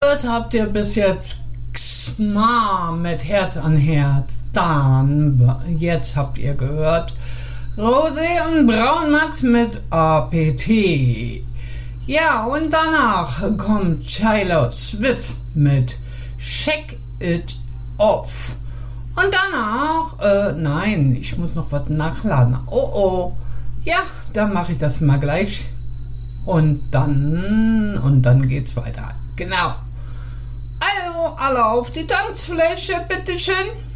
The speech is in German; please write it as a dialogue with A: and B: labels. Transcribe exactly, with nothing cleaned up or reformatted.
A: Gehört habt ihr bis jetzt Xma mit Herz an Herz. Dann, jetzt habt ihr gehört Rosé und Braunmax mit A P T. Ja, und danach kommt Taylor Swift mit Shake It Off. Und danach, äh, nein, ich muss noch was nachladen. Oh oh. Ja, dann mache ich das mal gleich. Und dann, und dann geht's weiter. Genau. Also, alle auf die Tanzfläche, bitteschön.